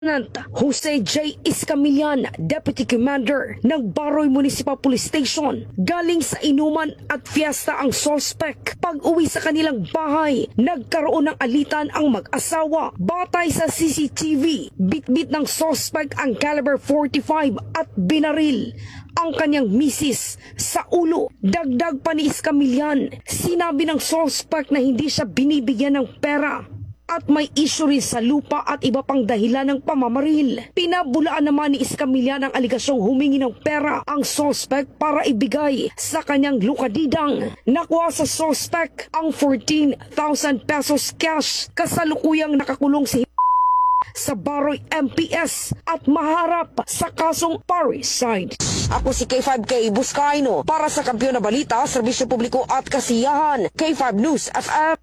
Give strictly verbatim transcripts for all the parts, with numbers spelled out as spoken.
Jose J. Iscamillan, Deputy Commander ng Baroy Municipal Police Station. Galing sa inuman at fiesta ang sospek. Pag uwi sa kanilang bahay, nagkaroon ng alitan ang mag-asawa. Batay sa C C T V, bitbit ng sospek ang caliber forty-five at binaril ang kanyang misis sa ulo. Dagdag pa ni Iscamillan, sinabi ng sospek na hindi siya binibigyan ng pera at may issue rin sa lupa at iba pang dahilan ng pamamaril. Pinabulaan naman ni Iscamillan ang aligasyong humingi ng pera ang sospek para ibigay sa kanyang lukadidang. Nakuha sa sospek ang fourteen thousand pesos cash. Kasalukuyang nakakulong si sa Baroy M P S at maharap sa kasong parricide. Ako si K five K Buscaino para sa Kampiyon na Balita, Serbisyo Publiko at Kasiyahan. K five News F M.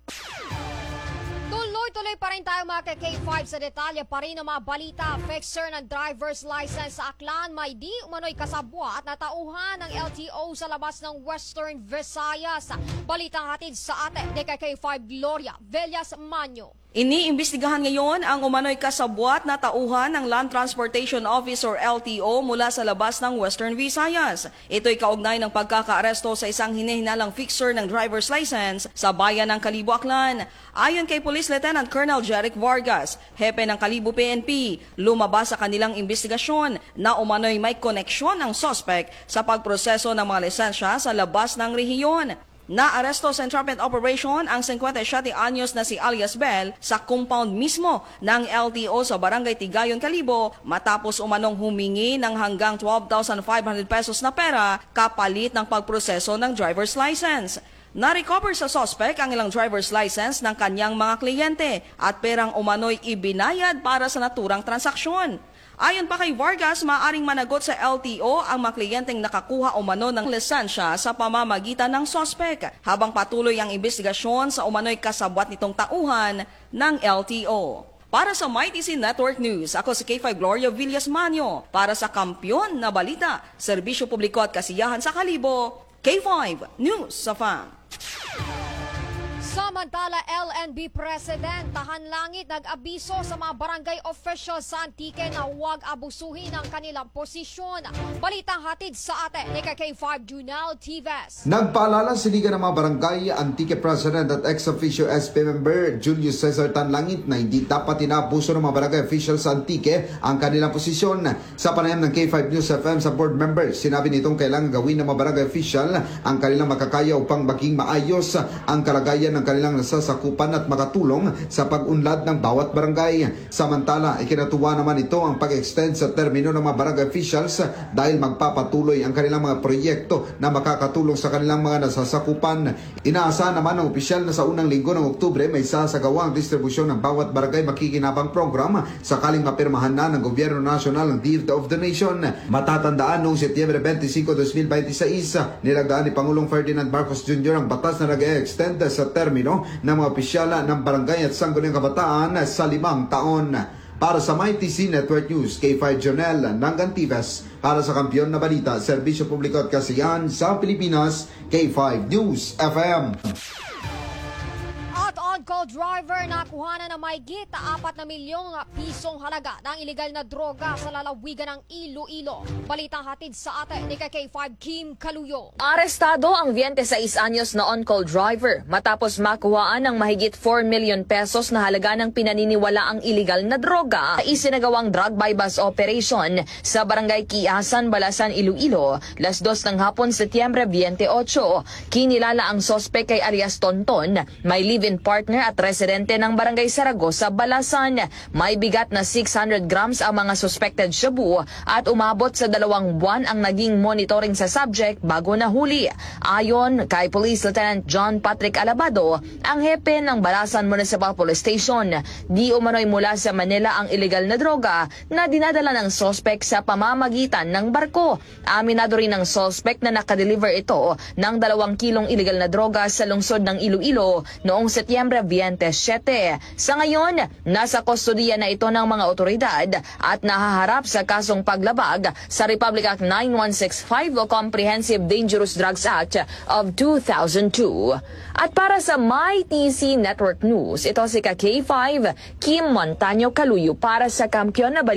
Tuloy pa rin tayo mga K five sa detalye pa rin ng mga balita. Fixer ng driver's license sa Aklan may di umano'y kasabwa at natauhan ng L T O sa labas ng Western Visayas. Balitang hatid sa atin ni K five Gloria Villas Manyo. Iniimbestigahan ngayon ang umano'y kasabwat na tauhan ng Land Transportation Office or L T O mula sa labas ng Western Visayas. Ito'y kaugnay ng pagkakaaresto sa isang hinihinalang fixer ng driver's license sa bayan ng Kalibo, Aklan. Ayon kay Police Lieutenant Colonel Jeric Vargas, hepe ng Kalibo P N P, lumabas sa kanilang imbestigasyon na umano'y may koneksyon ang suspect sa pagproseso ng mga lisensya sa labas ng rehiyon. Naaresto sa entrapment operation ang fifty-seven anyos na si alias Bell sa compound mismo ng L T O sa Barangay Tigayon, Kalibo matapos umanong humingi ng hanggang twelve thousand five hundred pesos na pera kapalit ng pagproseso ng driver's license. Na-recover sa suspect ang ilang driver's license ng kanyang mga kliyente at perang umano'y ibinayad para sa naturang transaksyon. Ayon pa kay Vargas, maaring managot sa L T O ang mga kliyenteng nakakuha umano ng lisensya sa pamamagitan ng suspect habang patuloy ang investigasyon sa umano'y kasabwat nitong tauhan ng L T O. Para sa My T C Network News, ako si K five Gloria Villas Manyo. Para sa Kampiyon na Balita, Serbisyo Publiko at Kasiyahan sa Kalibo, K five News sa F A M. Samantala, L N B President Tahan Langit nag-abiso sa mga barangay officials sa Antique na huwag abusuhin ang kanilang posisyon. Balitang hatid sa atin ni K five Junel Tives. Nagpaalala si Liga ng mga Barangay Antique President at ex-officio S P member Julius Cesar Tanlangit na hindi dapat inaabuso ng mga barangay officials sa Antique ang kanilang posisyon. Sa panayam ng K five News F M sa board members, sinabi nitong kailangan gawin ng mga barangay official ang kanilang makakaya upang maging maayos ang kalagayan ng kanilang nasasakupan at makatulong sa pag-unlad ng bawat barangay. Samantala, ikinatuwa naman ito ang pag-extend sa termino ng mga barangay officials dahil magpapatuloy ang kanilang mga proyekto na makakatulong sa kanilang mga nasasakupan. Inaasahan naman ng opisyal na sa unang linggo ng Oktubre may sasagawa ang distribusyon ng bawat barangay makikinabang program sakaling mapirmahan na ng Gobyerno Nasional ng D I R T of the Nation. Matatandaan noong Setyembre twenty-five, twenty twenty-six, nilagdaan ni Pangulong Ferdinand Marcos Junior ang batas na nag-e-extend sa termino ng mga opisyala ng barangay at sangguniang kabataan sa limang taon. Para sa My T C Network News, K five Jonel Nangantives. Para sa Kampiyon na Balita, Serbisyo Publiko at Kasiyahan sa Pilipinas, K five News F M. On-call driver nakuha na ng mahigit apat na milyong pisong halaga ng ilegal na droga sa lalawigan ng Iloilo. Balitang hatid sa atin ni K five Kim Kaluyo. Arestado ang twenty-six anyos na on-call driver matapos makuhaan ng mahigit four million pesos na halaga ng pinaniniwalaang ilegal na droga. Isinagawang drug buy-bust operation sa Barangay Kiasan, Balasan, Iloilo, las dos ng hapon, Setyembre twenty-eight. Kinilala ang sospek kay alias Tonton, may live-in partner at residente ng Barangay Saragosa, Balasan. May bigat na six hundred grams ang mga suspected shabu at umabot sa dalawang buwan ang naging monitoring sa subject bago nahuli. Ayon kay Police Lieutenant John Patrick Alabado, ang hepe ng Balasan Municipal Police Station, di umano'y mula sa Manila ang ilegal na droga na dinadala ng suspect sa pamamagitan ng barko. Aminado rin ng suspect na nakadeliver ito ng dalawang kilong ilegal na droga sa lungsod ng Iloilo noong Setyembre twenty-seven. Sa ngayon, nasa kustodiya na ito ng mga otoridad at nahaharap sa kasong paglabag sa Republic Act nine one six five o Comprehensive Dangerous Drugs Act of two thousand two. At para sa My T C Network News, ito si Ka K five, Kim Montaño Caluyo para sa Kampiyon na Balita.